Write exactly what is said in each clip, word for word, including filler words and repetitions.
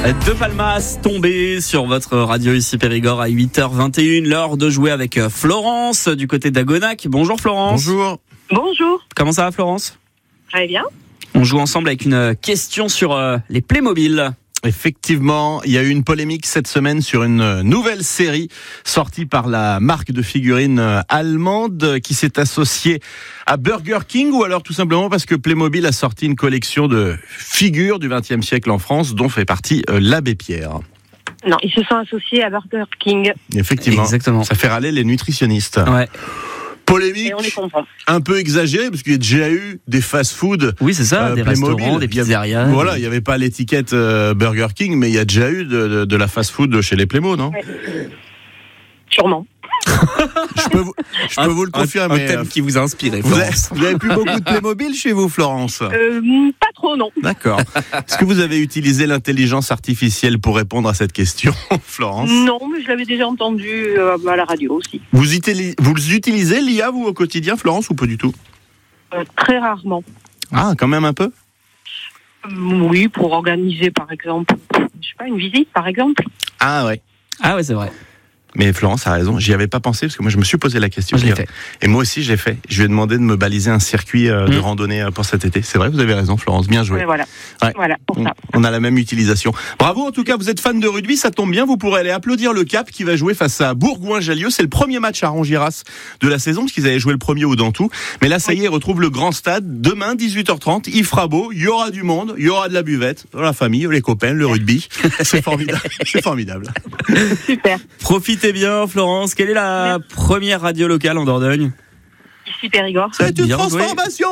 De Palmas tombé sur votre radio ici Périgord à huit heures vingt et une, l'heure de jouer avec Florence du côté d'Agonac. Bonjour Florence. Bonjour. Bonjour. Comment ça va Florence ? Très bien. On joue ensemble avec une question sur euh, les Playmobil. Effectivement, il y a eu une polémique cette semaine sur une nouvelle série sortie par la marque de figurines allemande qui s'est associée à Burger King, ou alors tout simplement parce que Playmobil a sorti une collection de figures du vingtième siècle en France dont fait partie l'abbé Pierre. Non, ils se sont associés à Burger King. Effectivement. Exactement. Ça fait râler les nutritionnistes. Ouais. Polémique, Et on est content. un peu exagérée, parce qu'il y a déjà eu des fast-food. Oui, c'est ça, euh, des Playmobil. restaurants, des pizzerias. Voilà, il n'y avait pas l'étiquette euh, Burger King, mais il y a déjà eu de, de, de la fast-food chez les Playmo, non ? Ouais. Sûrement. Je peux vous, je peux un, vous le confirmer. Un thème qui vous a inspiré, Vous avez, Florence. vous avez plus beaucoup de Playmobil chez vous, Florence ? Euh, pas trop, non. D'accord. Est-ce que vous avez utilisé l'intelligence artificielle pour répondre à cette question, Florence ? Non, mais je l'avais déjà entendu euh, à la radio aussi. Vous, utilisez, vous utilisez l'I A, vous, au quotidien, Florence, ou pas du tout ? Euh, très rarement. Ah, quand même un peu ? Euh, oui, pour organiser, par exemple, je sais pas, une visite, par exemple. Ah ouais. Ah ouais, c'est vrai. Mais Florence a raison, j'y avais pas pensé parce que moi je me suis posé la question. Moi, je l'ai fait. Et moi aussi j'ai fait. Je lui ai demandé de me baliser un circuit euh, de mmh. randonnée pour cet été. C'est vrai, vous avez raison Florence, bien joué. Ouais, voilà. Ouais. Voilà, pour on, ça. on a la même utilisation. Bravo, en tout cas, vous êtes fan de rugby, ça tombe bien, vous pourrez aller applaudir le Cap qui va jouer face à Bourgoin-Jallieu. C'est le premier match à Rangiras de la saison parce qu'ils avaient joué le premier au Dantou. Mais là, ça y est, ils retrouvent le grand stade. Demain, dix-huit heures trente, il fera beau, il y aura du monde, il y aura de la buvette, la famille, les copains, le rugby. C'est formidable. C'est formidable. Super. Profitez bien Florence. Quelle est la première radio locale en Dordogne ? Ici Périgord. C'est une Bien transformation.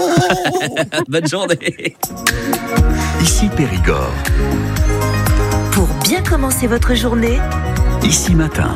Bonne journée. Ici Périgord. Pour bien commencer votre journée, Ici Matin.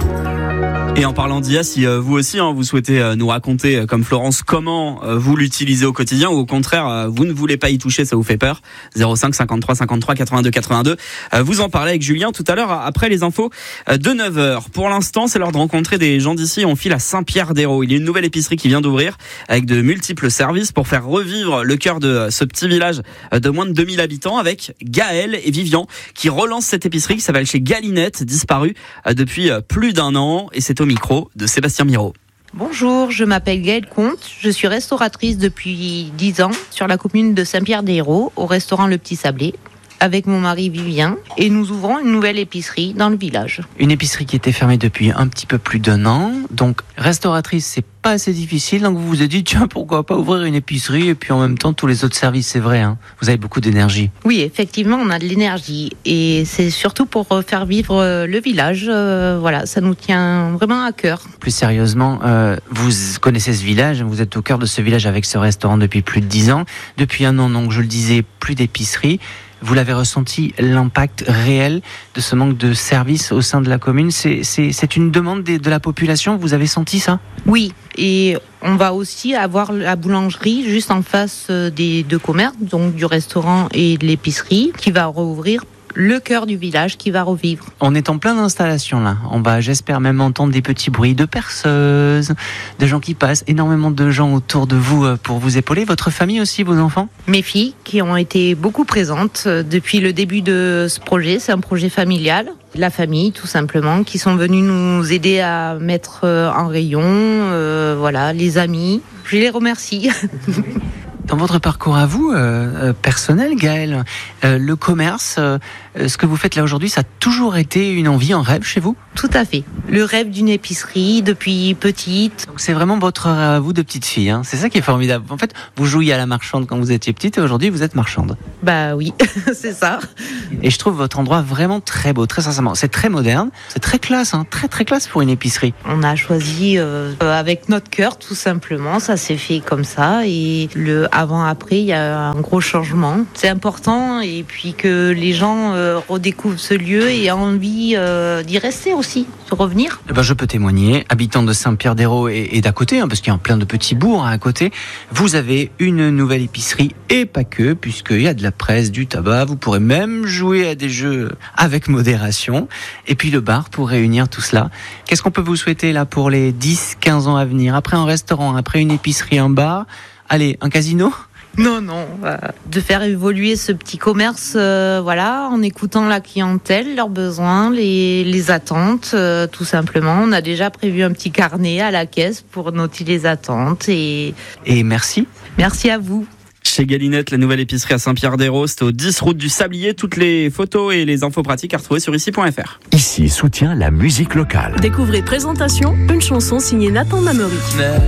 Et en parlant d'I A, si euh, vous aussi hein, vous souhaitez euh, nous raconter euh, comme Florence comment euh, vous l'utilisez au quotidien, ou au contraire euh, vous ne voulez pas y toucher, ça vous fait peur, zéro cinq cinquante-trois cinquante-trois quatre-vingt-deux quatre-vingt-deux. Euh, vous en parlez avec Julien tout à l'heure après les infos euh, de neuf heures. Pour l'instant, c'est l'heure de rencontrer des gens d'ici. On file à Saint-Pierre-d'Hérault. Il y a une nouvelle épicerie qui vient d'ouvrir avec de multiples services pour faire revivre le cœur de ce petit village de moins de deux mille habitants, avec Gaël et Vivian qui relancent cette épicerie qui s'appelle chez Galinette, disparue euh, depuis euh, plus d'un an, et c'est au micro de Sébastien Miraud. Bonjour, je m'appelle Gaëlle Comte, je suis restauratrice depuis dix ans sur la commune de Saint-Pierre-d'Hérault au restaurant Le Petit Sablé avec mon mari Vivien, et nous ouvrons une nouvelle épicerie dans le village. Une épicerie qui était fermée depuis un petit peu plus d'un an, donc restauratrice c'est pas assez difficile, donc vous vous êtes dit tiens pourquoi pas ouvrir une épicerie et puis en même temps tous les autres services, c'est vrai, hein, vous avez beaucoup d'énergie. Oui, effectivement on a de l'énergie et c'est surtout pour faire vivre le village, euh, voilà, ça nous tient vraiment à cœur. Plus sérieusement, euh, vous connaissez ce village, vous êtes au cœur de ce village avec ce restaurant depuis plus de dix ans, depuis un an donc je le disais, plus d'épicerie. Vous l'avez ressenti, l'impact réel de ce manque de services au sein de la commune, c'est, c'est, c'est une demande de, de la population, vous avez senti ça ? Oui, et on va aussi avoir la boulangerie juste en face des deux commerces, donc du restaurant et de l'épicerie, qui va rouvrir. Le cœur du village qui va revivre. On est en plein d'installation là. On va, j'espère même entendre des petits bruits de perceuses, de gens qui passent, énormément de gens autour de vous pour vous épauler. Votre famille aussi, vos enfants ? Mes filles qui ont été beaucoup présentes depuis le début de ce projet. C'est un projet familial. La famille, tout simplement, qui sont venus nous aider à mettre en rayon. Euh, voilà, les amis. Je les remercie. Dans votre parcours à vous, euh, personnel, Gaëlle, euh, le commerce, euh, ce que vous faites là aujourd'hui, ça a toujours été une envie, un rêve chez vous ? Tout à fait. Le rêve d'une épicerie depuis petite. Donc c'est vraiment votre rêve à vous de petite fille, hein. C'est ça qui est formidable. En fait, vous jouiez à la marchande quand vous étiez petite et aujourd'hui vous êtes marchande. Bah oui, c'est ça. Et je trouve votre endroit vraiment très beau, très sincèrement. C'est très moderne, c'est très classe, hein, très très classe pour une épicerie. On a choisi euh, avec notre cœur tout simplement, ça s'est fait comme ça et le avant-après il y a un gros changement. C'est important et puis que les gens euh, redécouvrent ce lieu et aient envie euh, d'y rester aussi, de revenir. Eh ben, je peux témoigner, habitant de Saint-Pierre-d'Hérault et, et d'à côté, hein, parce qu'il y a plein de petits bourgs hein, à côté, vous avez une nouvelle épicerie et pas que, puisqu'il y a de la presse, du tabac, vous pourrez même jouer à des jeux avec modération, et puis le bar pour réunir tout cela. Qu'est-ce qu'on peut vous souhaiter là pour les dix quinze ans à venir ? Après un restaurant, après une épicerie, un bar, allez, un casino ? Non, non, euh, de faire évoluer ce petit commerce, euh, voilà, en écoutant la clientèle, leurs besoins, les, les attentes, euh, tout simplement. On a déjà prévu un petit carnet à la caisse pour noter les attentes et... Et merci. Merci à vous. Chez Galinette, la nouvelle épicerie à Saint-Pierre-des-Roses, c'est au dix route du Sablier. Toutes les photos et les infos pratiques à retrouver sur ici point f r. Ici soutient la musique locale. Découvrez Présentation, une chanson signée Nathan Mamery.